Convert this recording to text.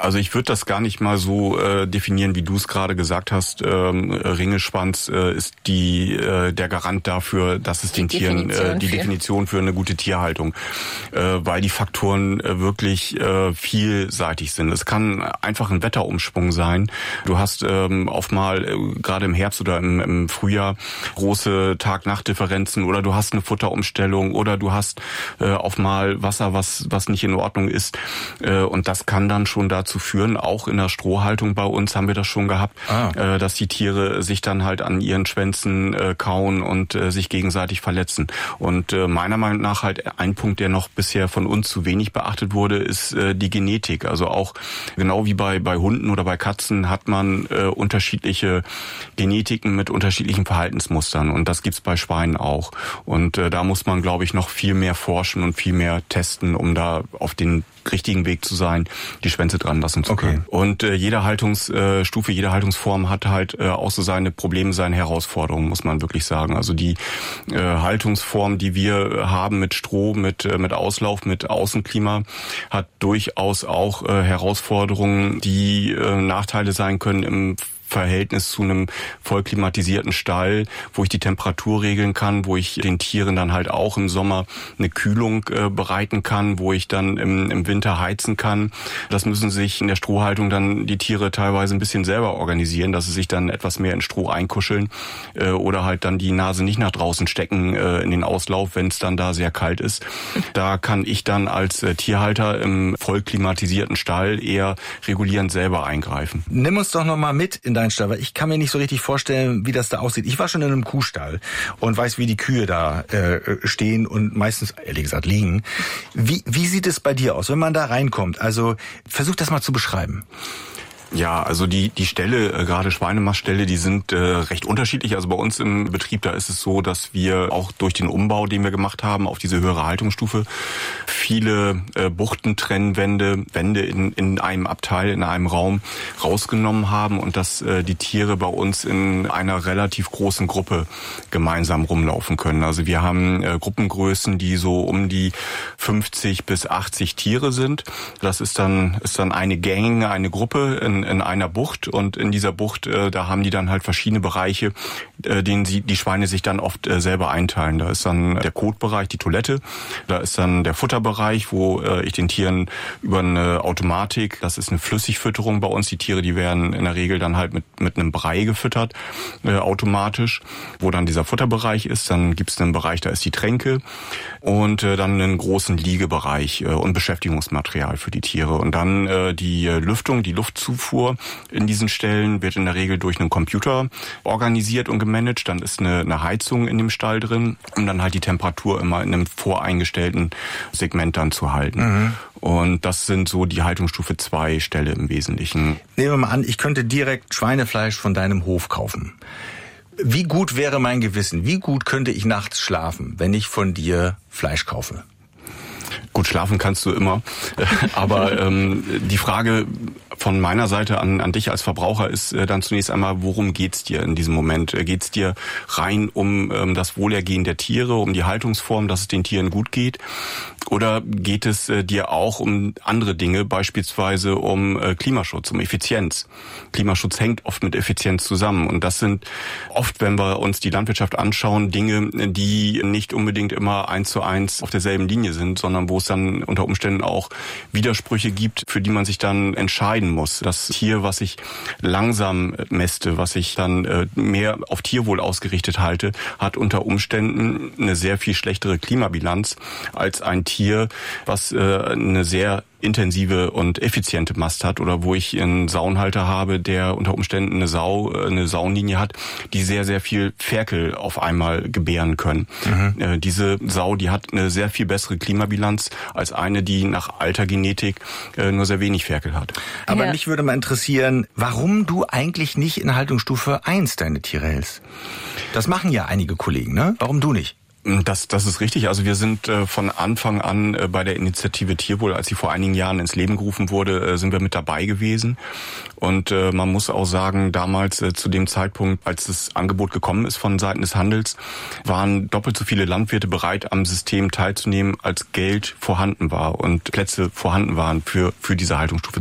Also ich würde das gar nicht mal so definieren, wie du es gerade gesagt hast. Ringelschwanz ist der Garant dafür, dass es den Tieren die Definition für eine gute Tierhaltung, weil die Faktoren wirklich vielseitig sind. Es kann einfach ein Wetterumschwung sein. Du hast oft mal gerade im Herbst oder im Frühjahr große Tag-Nacht-Differenzen oder du hast eine Futterumstellung oder du hast auf mal Wasser, was nicht in Ordnung ist. Und das kann dann schon dazu führen, auch in der Strohhaltung bei uns haben wir das schon gehabt, dass die Tiere sich dann halt an ihren Schwänzen kauen und sich gegenseitig verletzen. Und meiner Meinung nach halt ein Punkt, der noch bisher von uns zu wenig beachtet wurde, ist die Genetik. Also auch genau wie bei Hunden oder bei Katzen hat man unterschiedliche Genetiken mit unterschiedlichen Verhaltensmustern. Und das gibt's bei Schweinen auch. Und da muss man, glaube ich, noch viel mehr forschen und viel mehr testen, um da auf den richtigen Weg zu sein, die Schwänze dran lassen zu können. Und jede Haltungsstufe, jede Haltungsform hat halt auch so seine Probleme, seine Herausforderungen, muss man wirklich sagen. Also die Haltungsform, die wir haben mit Stroh, mit Auslauf, mit Außenklima, hat durchaus auch Herausforderungen, die Nachteile sein können im Verhältnis zu einem voll klimatisierten Stall, wo ich die Temperatur regeln kann, wo ich den Tieren dann halt auch im Sommer eine Kühlung bereiten kann, wo ich dann im Winter heizen kann. Das müssen sich in der Strohhaltung dann die Tiere teilweise ein bisschen selber organisieren, dass sie sich dann etwas mehr in Stroh einkuscheln oder halt dann die Nase nicht nach draußen stecken in den Auslauf, wenn es dann da sehr kalt ist. Da kann ich dann als Tierhalter im voll klimatisierten Stall eher regulierend selber eingreifen. Nimm uns doch noch mal mit in deinen Stall, weil ich kann mir nicht so richtig vorstellen, wie das da aussieht. Ich war schon in einem Kuhstall und weiß, wie die Kühe da stehen und meistens, ehrlich gesagt, liegen. Wie sieht es bei dir aus, wenn man da reinkommt? Also versuch das mal zu beschreiben. Ja, also die Ställe, gerade Schweinemastställe, die sind recht unterschiedlich. Also bei uns im Betrieb, da ist es so, dass wir auch durch den Umbau, den wir gemacht haben, auf diese höhere Haltungsstufe, viele Buchtentrennwände, Wände in einem Abteil, in einem Raum rausgenommen haben und dass die Tiere bei uns in einer relativ großen Gruppe gemeinsam rumlaufen können. Also wir haben Gruppengrößen, die so um die 50 bis 80 Tiere sind. Das ist dann eine Gang, eine Gruppe in einer Bucht und in dieser Bucht, da haben die dann halt verschiedene Bereiche, denen die Schweine sich dann oft selber einteilen. Da ist dann der Kotbereich, die Toilette, da ist dann der Futterbereich, wo ich den Tieren über eine Automatik, das ist eine Flüssigfütterung bei uns, die Tiere, die werden in der Regel dann halt mit einem Brei gefüttert, automatisch, wo dann dieser Futterbereich ist. Dann gibt es einen Bereich, da ist die Tränke und dann einen großen Liegebereich und Beschäftigungsmaterial für die Tiere. Und dann die Lüftung, die Luftzufuhr in diesen Stellen wird in der Regel durch einen Computer organisiert und gemanagt. Dann ist eine Heizung in dem Stall drin, um dann halt die Temperatur immer in einem voreingestellten Segment dann zu halten. Mhm. Und das sind so die Haltungsstufe 2 Ställe im Wesentlichen. Nehmen wir mal an, ich könnte direkt Schweinefleisch von deinem Hof kaufen. Wie gut wäre mein Gewissen? Wie gut könnte ich nachts schlafen, wenn ich von dir Fleisch kaufe? Gut, schlafen kannst du immer. Aber die Frage von meiner Seite an dich als Verbraucher ist dann zunächst einmal, worum geht's dir in diesem Moment? Geht's dir rein um das Wohlergehen der Tiere, um die Haltungsform, dass es den Tieren gut geht? Oder geht es dir auch um andere Dinge, beispielsweise um Klimaschutz, um Effizienz? Klimaschutz hängt oft mit Effizienz zusammen. Und das sind oft, wenn wir uns die Landwirtschaft anschauen, Dinge, die nicht unbedingt immer 1:1 auf derselben Linie sind, sondern wo es dann unter Umständen auch Widersprüche gibt, für die man sich dann entscheiden muss. Das Tier, was ich langsam mäste, was ich dann mehr auf Tierwohl ausgerichtet halte, hat unter Umständen eine sehr viel schlechtere Klimabilanz als ein Tier, was eine sehr intensive und effiziente Mast hat oder wo ich einen Saunhalter habe, der unter Umständen eine Saunlinie hat, die sehr, sehr viel Ferkel auf einmal gebären können. Mhm. Diese Sau, die hat eine sehr viel bessere Klimabilanz als eine, die nach alter Genetik nur sehr wenig Ferkel hat. Aber mich würde mal interessieren, warum du eigentlich nicht in Haltungsstufe 1 deine Tiere hältst. Das machen ja einige Kollegen, ne? Warum du nicht? Das ist richtig. Also wir sind von Anfang an bei der Initiative Tierwohl, als sie vor einigen Jahren ins Leben gerufen wurde, sind wir mit dabei gewesen. Und man muss auch sagen, damals zu dem Zeitpunkt, als das Angebot gekommen ist von Seiten des Handels, waren doppelt so viele Landwirte bereit, am System teilzunehmen, als Geld vorhanden war und Plätze vorhanden waren für diese Haltungsstufe